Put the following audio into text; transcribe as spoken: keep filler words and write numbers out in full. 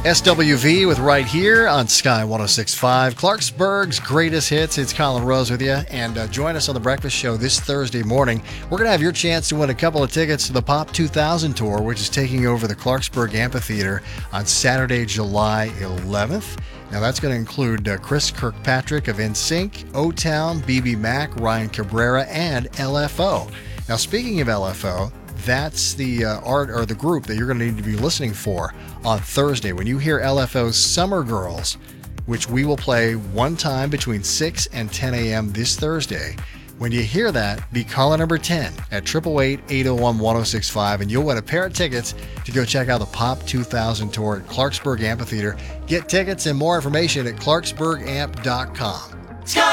S W V with Right Here on Sky one oh six point five. Clarksburg's greatest hits. It's Colin Rose with you. And uh, join us on The Breakfast Show this Thursday morning. We're going to have your chance to win a couple of tickets to the Pop two thousand Tour, which is taking over the Clarksburg Amphitheater on Saturday, July eleventh. Now, that's going to include uh, Chris Kirkpatrick of N Sync, O-Town, B B Mac, Ryan Cabrera, and L F O. Now, speaking of L F O, that's the uh, art or the group that you're going to need to be listening for on Thursday when you hear L F O's Summer Girls, which we will play one time between six and ten a.m. this Thursday. When you hear that, be caller number ten at eight eight eight, eight oh one, one oh six five, and you'll win a pair of tickets to go check out the Pop two thousand Tour at Clarksburg Amphitheater. Get tickets and more information at clarksburg amp dot com. Sky